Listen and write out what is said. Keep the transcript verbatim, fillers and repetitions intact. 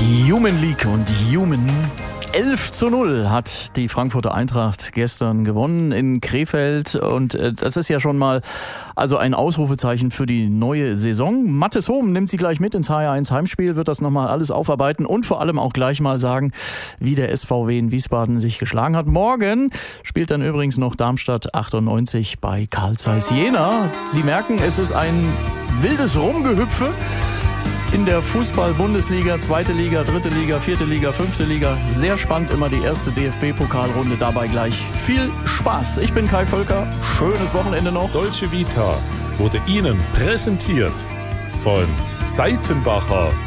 Human League und Human. elf zu null hat die Frankfurter Eintracht gestern gewonnen in Krefeld. Und das ist ja schon mal also ein Ausrufezeichen für die neue Saison. Mathis Hohm nimmt sie gleich mit ins H R eins Heimspiel, wird das nochmal alles aufarbeiten und vor allem auch gleich mal sagen, wie der S V W in Wiesbaden sich geschlagen hat. Morgen spielt dann übrigens noch Darmstadt achtundneunzig bei Carl Zeiss Jena. Sie merken, es ist ein wildes Rumgehüpfe in der Fußball-Bundesliga, zweite Liga, dritte Liga, vierte Liga, fünfte Liga. Sehr spannend immer die erste D F B-Pokalrunde. Dabei gleich viel Spaß. Ich bin Kai Völker. Schönes Wochenende noch. Dolce Vita wurde Ihnen präsentiert von Seitenbacher